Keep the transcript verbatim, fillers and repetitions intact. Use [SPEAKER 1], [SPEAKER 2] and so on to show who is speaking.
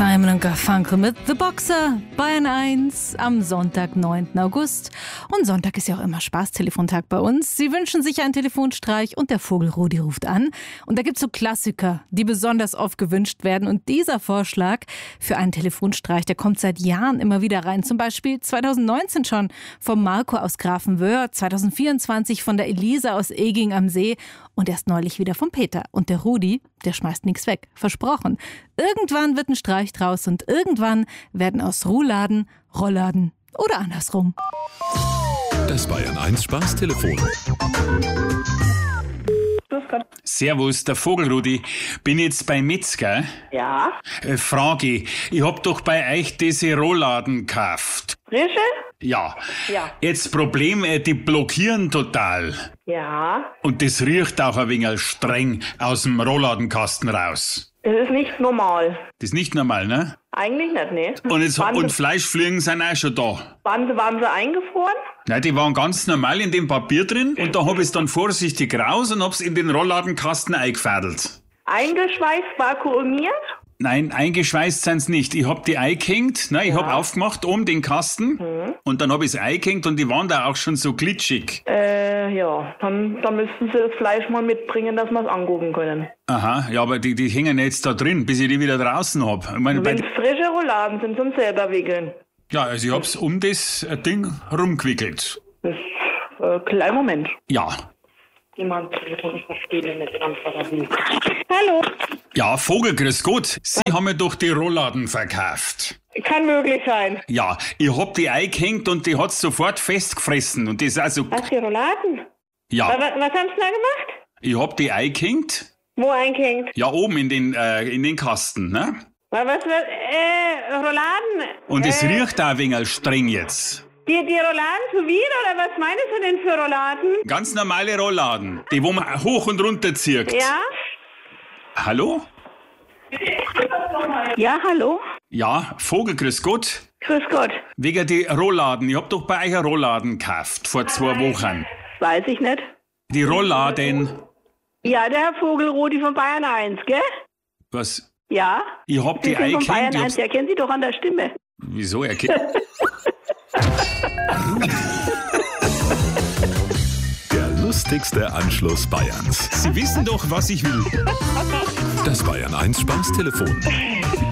[SPEAKER 1] Simon und Garfunkel mit The Boxer, Bayern eins am Sonntag, neunten August. Und Sonntag ist ja auch immer Spaßtelefontag bei uns. Sie wünschen sich einen Telefonstreich und der Vogel Rudi ruft an. Und da gibt es so Klassiker, die besonders oft gewünscht werden. Und dieser Vorschlag für einen Telefonstreich, der kommt seit Jahren immer wieder rein. Zum Beispiel zweitausendneunzehn schon vom Marco aus Grafenwöhr, zweitausendvierundzwanzig von der Elisa aus Eging am See und erst neulich wieder vom Peter. Und der Rudi, der schmeißt nichts weg. Versprochen. Irgendwann wird ein Streich draus und irgendwann werden aus Rouladen Rollladen oder andersrum.
[SPEAKER 2] Das Bayern eins Spaßtelefon.
[SPEAKER 3] Servus, der Vogelrudi. Bin jetzt bei Metzger.
[SPEAKER 4] Ja.
[SPEAKER 3] Äh, Frage, ich hab doch bei euch diese Rollladen gekauft.
[SPEAKER 4] Frische?
[SPEAKER 3] Ja.
[SPEAKER 4] Ja.
[SPEAKER 3] Jetzt Problem, äh, die blockieren total.
[SPEAKER 4] Ja.
[SPEAKER 3] Und das riecht auch ein wenig streng aus dem Rollladenkasten raus.
[SPEAKER 4] Das ist nicht normal.
[SPEAKER 3] Das ist nicht normal, ne?
[SPEAKER 4] Eigentlich nicht, ne?
[SPEAKER 3] Und, jetzt,
[SPEAKER 4] waren
[SPEAKER 3] und
[SPEAKER 4] sie,
[SPEAKER 3] Fleischfliegen sind auch schon da.
[SPEAKER 4] waren, sie, waren sie eingefroren?
[SPEAKER 3] Nein, die waren ganz normal in dem Papier drin und da hab ich's dann vorsichtig raus und hab's in den Rollladenkasten eingefädelt.
[SPEAKER 4] Eingeschweißt, vakuumiert?
[SPEAKER 3] Nein, eingeschweißt sind's nicht. Ich hab die eingehängt, ne, ich
[SPEAKER 4] Ja.
[SPEAKER 3] hab aufgemacht oben den Kasten und dann hab ich's eingehängt und die waren da auch schon so glitschig.
[SPEAKER 4] Äh, ja. Dann, dann müssten sie das Fleisch mal mitbringen, dass wir es angucken können.
[SPEAKER 3] Aha, ja, aber die, die hängen jetzt da drin, bis ich die wieder draußen hab. Ich meine, bei,
[SPEAKER 4] Wenn es frische Rouladen sind, zum selber wickeln.
[SPEAKER 3] ja, also ich hab's um das äh, Ding rumgewickelt.
[SPEAKER 4] Das, äh, kleinen Moment.
[SPEAKER 3] Ja.
[SPEAKER 4] Jemand Telefon, ich verstehe nicht ganz, was er will. Hallo.
[SPEAKER 3] Ja, Vogel, grüß Gott. Sie haben mir doch die Rollladen verkauft.
[SPEAKER 4] Kann möglich sein.
[SPEAKER 3] Ja, ich hab die eingehängt und die hat's sofort festgefressen. Und das ist also,
[SPEAKER 4] Was für Rouladen? Was,
[SPEAKER 3] ja,
[SPEAKER 4] was, was haben sie da gemacht?
[SPEAKER 3] ich hab die eingehängt.
[SPEAKER 4] Wo eingehängt?
[SPEAKER 3] Ja, oben in den, äh, in den Kasten, ne?
[SPEAKER 4] Was, was, äh, Rouladen?
[SPEAKER 3] Und es
[SPEAKER 4] äh,
[SPEAKER 3] riecht auch ein wenig streng jetzt.
[SPEAKER 4] Die, die Rouladen zu viel, oder was meinst du denn für Rouladen?
[SPEAKER 3] Ganz normale Rollladen. Die, wo man hoch und runter zieht.
[SPEAKER 4] Ja?
[SPEAKER 3] Hallo?
[SPEAKER 4] Ja, hallo?
[SPEAKER 3] Ja, Vogel, grüß Gott.
[SPEAKER 4] Grüß Gott.
[SPEAKER 3] Wegen die Rollladen. Ich hab doch bei euch eine Rollladen gekauft, vor zwei Wochen.
[SPEAKER 4] Weiß ich nicht.
[SPEAKER 3] Die Rollladen.
[SPEAKER 4] Ja, der Herr Vogelrudi von Bayern eins, gell?
[SPEAKER 3] Was?
[SPEAKER 4] Ja?
[SPEAKER 3] Ich hab
[SPEAKER 4] Sie
[SPEAKER 3] die
[SPEAKER 4] sind von Bayern
[SPEAKER 3] eingehängt. ich
[SPEAKER 4] eins,
[SPEAKER 3] hab's-
[SPEAKER 4] der kennt Sie doch an der Stimme.
[SPEAKER 3] Wieso? Er kennt-
[SPEAKER 2] Der lustigste Anschluss Bayerns.
[SPEAKER 3] Sie wissen doch, was ich will.
[SPEAKER 2] Das Bayern eins Spaßtelefon.